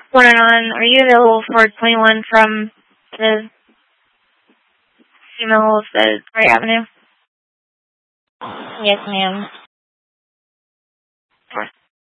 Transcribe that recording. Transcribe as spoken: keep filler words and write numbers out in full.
one oh nine, are you available for twenty-one from the female said Gray Avenue? Yes, ma'am.